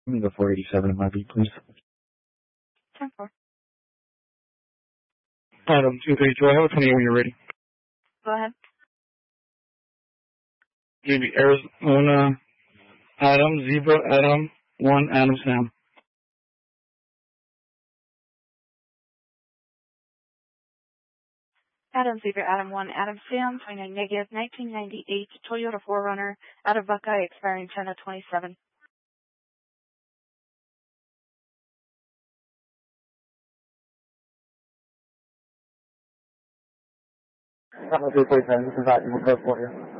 Let me go 487 in my beat, please. 10-4. Adam 232, I have a 28 when you're ready. Go ahead. Maybe Arizona, Adam, Zebra, Adam, 1, Adam, Sam. Adam Zebra, Adam 1, Adam Sam, 29 negative, 1998 Toyota 4Runner out of Buckeye, expiring 10/27. Got my 347, this is hot, we'll go for you.